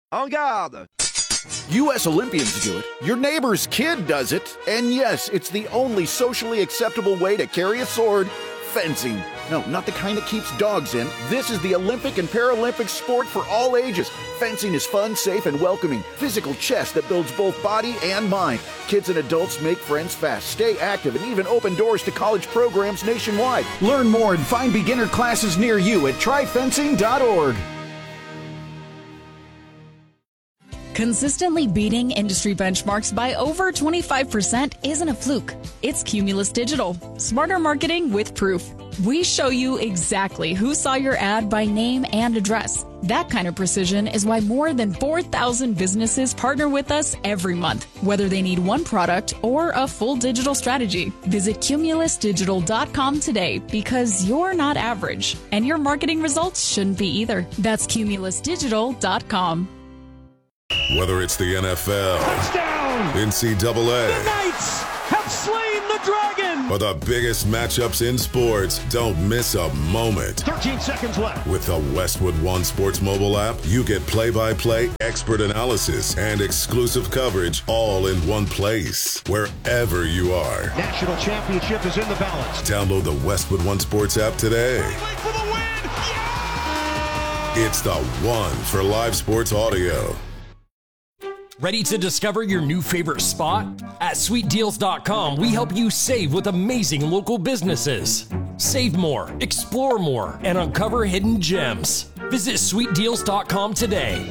En garde! U.S. Olympians do it. Your neighbor's kid does it. And yes, it's the only socially acceptable way to carry a sword. Fencing. No, not the kind that keeps dogs in. This is the Olympic and Paralympic sport for all ages. Fencing is fun, safe, and welcoming. Physical chess that builds both body and mind. Kids and adults make friends fast, stay active, and even open doors to college programs nationwide. Learn more and find beginner classes near you at tryfencing.org. Consistently beating industry benchmarks by over 25% isn't a fluke. It's Cumulus Digital. Smarter marketing with proof. We show you exactly who saw your ad by name and address. That kind of precision is why more than 4,000 businesses partner with us every month, whether they need one product or a full digital strategy. Visit cumulusdigital.com today because you're not average, and your marketing results shouldn't be either. That's cumulusdigital.com. Whether it's the NFL, touchdown, NCAA, the Knights have slain the dragon, or the biggest matchups in sports, don't miss a moment. 13 seconds left. With the Westwood One Sports mobile app, you get play-by-play, expert analysis, and exclusive coverage all in one place, wherever you are. National championship is in the balance. Download the Westwood One Sports app today. For the win. Yeah! It's the one for live sports audio. Ready to discover your new favorite spot? At sweetdeals.com, we help you save with amazing local businesses. Save more, explore more, and uncover hidden gems. Visit sweetdeals.com today.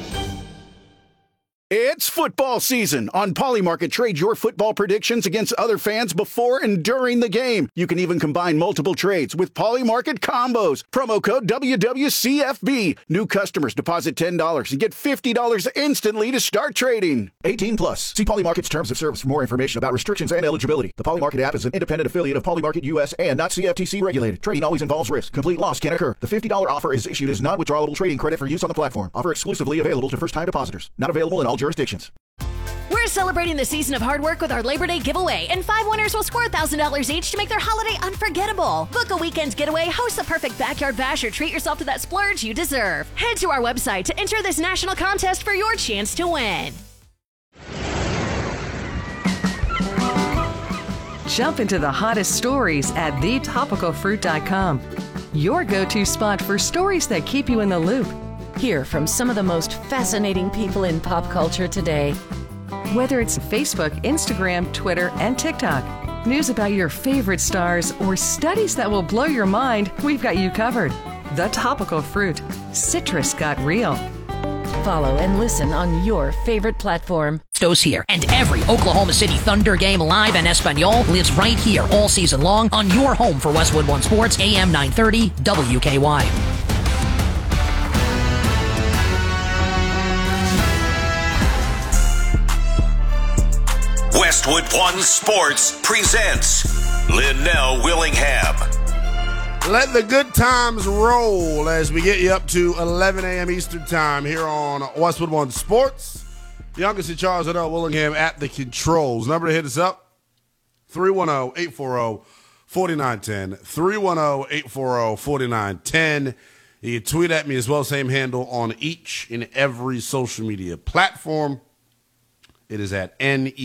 It's football season. On Polymarket, trade your football predictions against other fans before and during the game. You can even combine multiple trades with Polymarket combos. Promo code WWCFB. New customers deposit $10 and get $50 instantly to start trading. 18 plus. See Polymarket's terms of service for more information about restrictions and eligibility. The Polymarket app is an independent affiliate of Polymarket US and not CFTC regulated. Trading always involves risk. Complete loss can occur. The $50 offer is issued as non-withdrawable trading credit for use on the platform. Offer exclusively available to first-time depositors. Not available in all jurisdictions. We're celebrating the season of hard work with our Labor Day giveaway, and 5 winners will score $1,000 each to make their holiday unforgettable. Book a weekend getaway, host the perfect backyard bash, or treat yourself to that splurge you deserve. Head to our website to enter this national contest for your chance to win. Jump into the hottest stories at thetopicalfruit.com. Your go-to spot for stories that keep you in the loop. Hear from some of the most fascinating people in pop culture today. Whether it's Facebook, Instagram, Twitter, and TikTok, news about your favorite stars, or studies that will blow your mind, we've got you covered. The Topical Fruit. Citrus got real. Follow and listen on your favorite platform. Stows here, and every Oklahoma City Thunder game live in Espanol lives right here all season long on your home for Westwood One Sports, AM 930 WKY. Westwood One Sports presents Linnell Willingham. Let the good times roll as we get you up to 11 a.m. Eastern Time here on Westwood One Sports. Youngest in charge, Linnell Willingham at the controls. Number to hit us up, 310-840-4910. 310-840-4910. You can tweet at me as well, same handle on each and every social media platform. It is at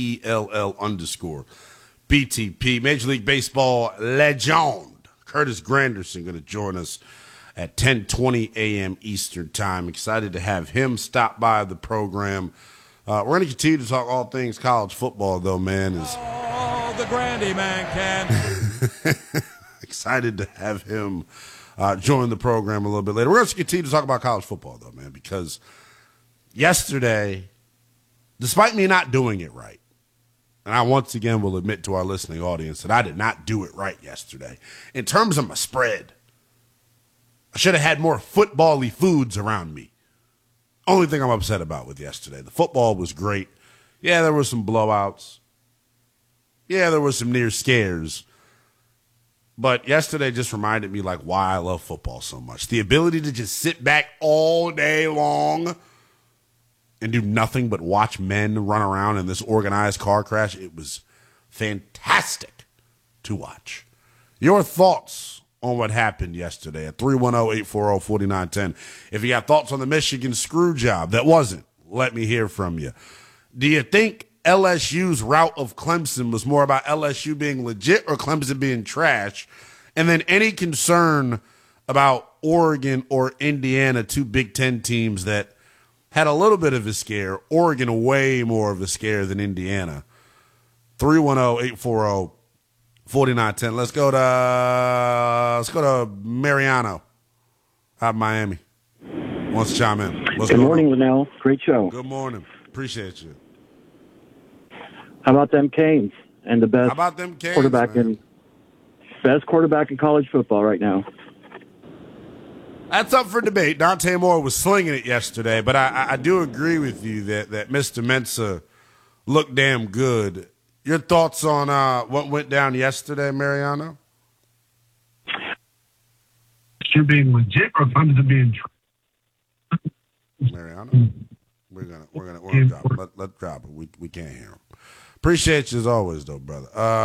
NELL_BTP. Major League Baseball legend Curtis Granderson going to join us at 10:20 a.m. Eastern Time. Excited to have him stop by the program. We're going to continue to talk all things college football, though, man. Oh, the Grandy man can. Excited to have him join the program a little bit later. We're going to continue to talk about college football, though, man, because yesterday, despite me not doing it right, and I once again will admit to our listening audience that I did not do it right yesterday. In terms of my spread, I should have had more football-y foods around me. Only thing I'm upset about with yesterday. The football was great. Yeah, there were some blowouts. Yeah, there were some near scares. But yesterday just reminded me like why I love football so much. The ability to just sit back all day long and do nothing but watch men run around in this organized car crash. It was fantastic to watch. Your thoughts on what happened yesterday at 310-840-4910. If you got thoughts on the Michigan screw job that wasn't let me hear from you. Do you think LSU's route of Clemson was more about LSU being legit or Clemson being trash? And then any concern about Oregon or Indiana, two Big Ten teams that had a little bit of a scare. Oregon way more of a scare than Indiana. 310-840-4910. Let's go to Mariano out of Miami. Wants to chime in. Good morning, Linnell. Great show. Good morning. Appreciate you. How about them Canes and the best quarterback in college football right now? That's up for debate. Dante Moore was slinging it yesterday, but I do agree with you that Mr. Mensah looked damn good. Your thoughts on what went down yesterday, Mariano? You're being legit, or Clemson being Mariano, we're gonna drop it. Let's drop it. We can't hear him. Appreciate you as always, though, brother.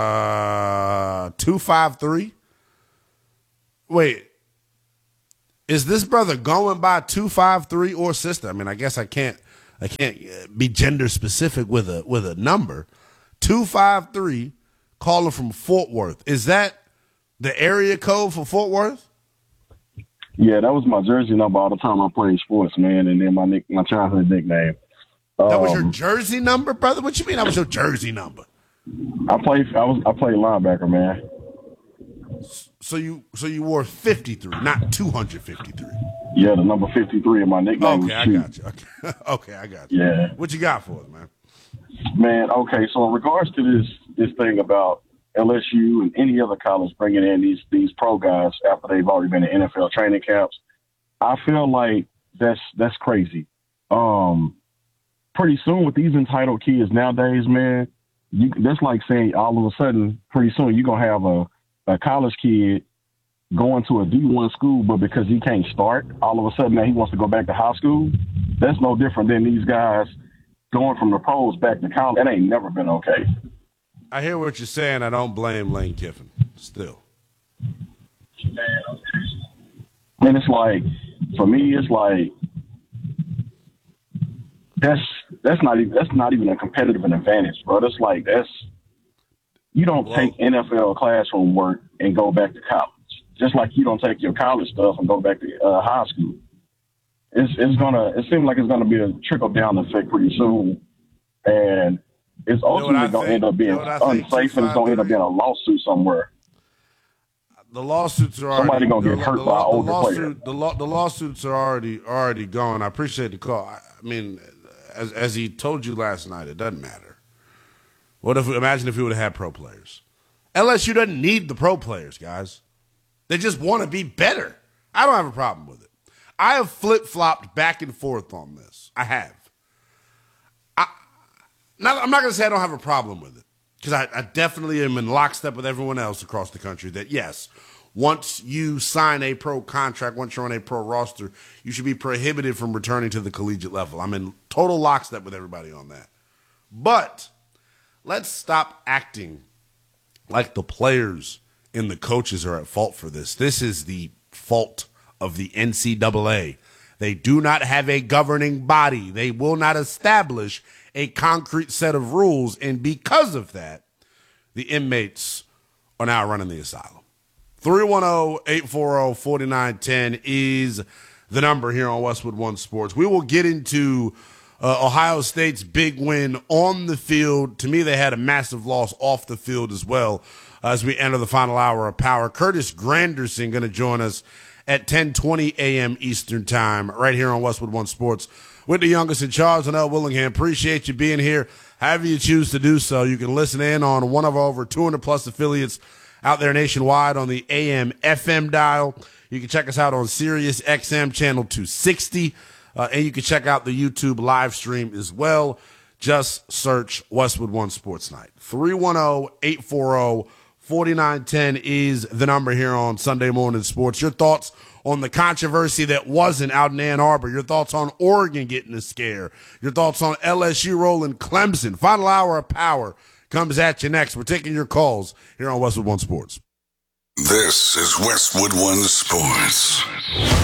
253. Wait. Is this brother going by 253 or sister? I mean, I guess I can't be gender specific with a number. 253 calling from Fort Worth. Is that the area code for Fort Worth? Yeah, that was my jersey number all the time I played sports, man, and then my childhood nickname. That was your jersey number, brother? What you mean that was your jersey number? I played linebacker, man. So you wore 53, not 253. Yeah, the number 53 in my nickname. Okay, I got you. Okay, I got you. Yeah. What you got for us, man? Man, okay. So in regards to this thing about LSU and any other college bringing in these pro guys after they've already been in NFL training camps, I feel like that's crazy. Pretty soon with these entitled kids nowadays, man, that's like saying all of a sudden, pretty soon you're gonna have a college kid going to a D1 school, but because he can't start, all of a sudden now he wants to go back to high school. That's no different than these guys going from the pros back to college. That ain't never been okay. I hear what you're saying. I don't blame Lane Kiffin still. And it's like, for me, it's like, that's not even a competitive advantage, bro. It's like, you don't take NFL classroom work and go back to college. Just like you don't take your college stuff and go back to high school. It seems like it's gonna be a trickle down effect pretty soon, and it's ultimately gonna end up being unsafe, and it's gonna end up being a lawsuit somewhere. The lawsuits are already, somebody gonna get hurt by an older player. The lawsuits are already going. I appreciate the call. I mean, as he told you last night, it doesn't matter. Imagine if we would have had pro players. LSU doesn't need the pro players, guys. They just want to be better. I don't have a problem with it. I have flip-flopped back and forth on this. I have. I'm not going to say I don't have a problem with it, because I definitely am in lockstep with everyone else across the country that, yes, once you sign a pro contract, once you're on a pro roster, you should be prohibited from returning to the collegiate level. I'm in total lockstep with everybody on that. But let's stop acting like the players and the coaches are at fault for this. This is the fault of the NCAA. They do not have a governing body. They will not establish a concrete set of rules, and because of that, the inmates are now running the asylum. 310-840-4910 is the number here on Westwood One Sports. We will get into Ohio State's big win on the field. To me, they had a massive loss off the field as well as we enter the final hour of power. Curtis Granderson going to join us at 10:20 a.m. Eastern time right here on Westwood One Sports with the youngest in charge, Linnell Willingham. Appreciate you being here. However you choose to do so, you can listen in on one of our over 200-plus affiliates out there nationwide on the AM FM dial. You can check us out on Sirius XM channel 260, and you can check out the YouTube live stream as well. Just search Westwood One Sports Night. 310-840-4910 is the number here on Sunday Morning Sports. Your thoughts on the controversy that wasn't out in Ann Arbor. Your thoughts on Oregon getting a scare. Your thoughts on LSU rolling Clemson. Final hour of power comes at you next. We're taking your calls here on Westwood One Sports. This is Westwood One Sports.